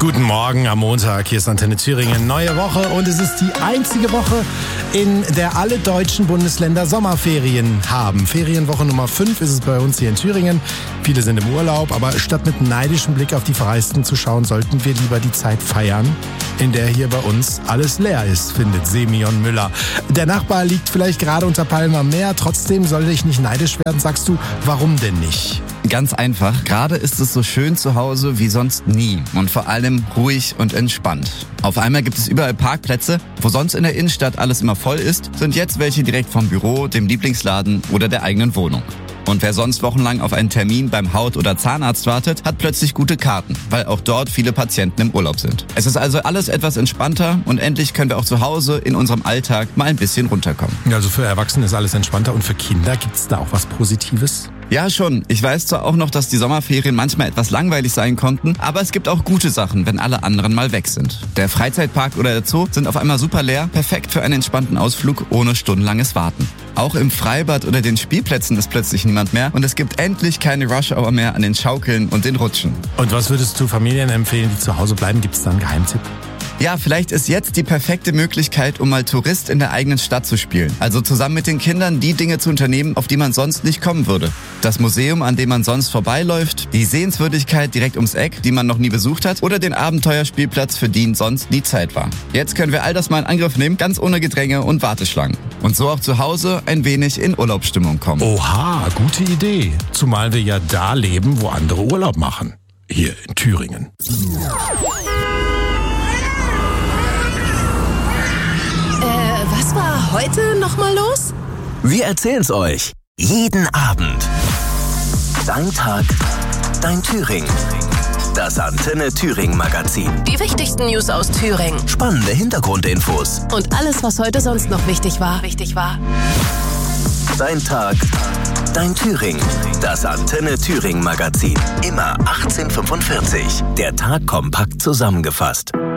Guten Morgen am Montag, hier ist Antenne Thüringen, neue Woche und es ist die einzige Woche, in der alle deutschen Bundesländer Sommerferien haben. Ferienwoche Nummer 5 ist es bei uns hier in Thüringen. Viele sind im Urlaub, aber statt mit neidischem Blick auf die Verreisten zu schauen, sollten wir lieber die Zeit feiern, in der hier bei uns alles leer ist, findet Semyon Müller. Der Nachbar liegt vielleicht gerade unter Palmen am Meer, trotzdem sollte ich nicht neidisch werden, sagst du, warum denn nicht? Ganz einfach, gerade ist es so schön zu Hause wie sonst nie und vor allem ruhig und entspannt. Auf einmal gibt es überall Parkplätze, wo sonst in der Innenstadt alles immer voll ist, sind jetzt welche direkt vom Büro, dem Lieblingsladen oder der eigenen Wohnung. Und wer sonst wochenlang auf einen Termin beim Haut- oder Zahnarzt wartet, hat plötzlich gute Karten, weil auch dort viele Patienten im Urlaub sind. Es ist also alles etwas entspannter und endlich können wir auch zu Hause in unserem Alltag mal ein bisschen runterkommen. Also für Erwachsene ist alles entspannter und für Kinder gibt es da auch was Positives? Ja, schon. Ich weiß zwar auch noch, dass die Sommerferien manchmal etwas langweilig sein konnten, aber es gibt auch gute Sachen, wenn alle anderen mal weg sind. Der Freizeitpark oder der Zoo sind auf einmal super leer, perfekt für einen entspannten Ausflug ohne stundenlanges Warten. Auch im Freibad oder den Spielplätzen ist plötzlich niemand mehr und es gibt endlich keine Rush-Hour mehr an den Schaukeln und den Rutschen. Und was würdest du Familien empfehlen, die zu Hause bleiben? Gibt es da einen Geheimtipp? Ja, vielleicht ist jetzt die perfekte Möglichkeit, um mal Tourist in der eigenen Stadt zu spielen. Also zusammen mit den Kindern die Dinge zu unternehmen, auf die man sonst nicht kommen würde. Das Museum, an dem man sonst vorbeiläuft, die Sehenswürdigkeit direkt ums Eck, die man noch nie besucht hat, oder den Abenteuerspielplatz, für den sonst nie Zeit war. Jetzt können wir all das mal in Angriff nehmen, ganz ohne Gedränge und Warteschlangen. Und so auch zu Hause ein wenig in Urlaubsstimmung kommen. Oha, gute Idee. Zumal wir ja da leben, wo andere Urlaub machen. Hier in Thüringen. Was war heute nochmal los? Wir erzählen's euch. Jeden Abend. Dein Tag, dein Thüringen. Das Antenne Thüringen Magazin. Die wichtigsten News aus Thüringen. Spannende Hintergrundinfos. Und alles, was heute sonst noch wichtig war. Dein Tag, dein Thüringen. Das Antenne Thüringen Magazin. Immer 18:45. Der Tag kompakt zusammengefasst.